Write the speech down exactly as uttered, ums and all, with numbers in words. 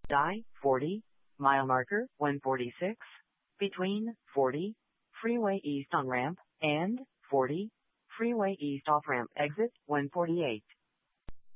Die, forty. Mile marker, one forty-six. Between, forty. Freeway east on ramp, and, forty. Freeway east off ramp exit, one forty-eight.